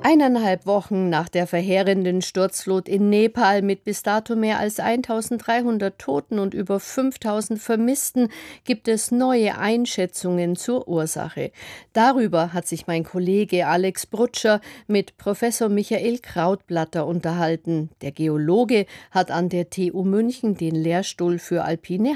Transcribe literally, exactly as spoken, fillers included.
Eineinhalb Wochen nach der verheerenden Sturzflut in Nepal mit bis dato mehr als eintausenddreihundert Toten und über fünftausend Vermissten gibt es neue Einschätzungen zur Ursache. Darüber hat sich mein Kollege Alex Brutscher mit Professor Michael Krautblatter unterhalten. Der Geologe hat an der T U München den Lehrstuhl für alpine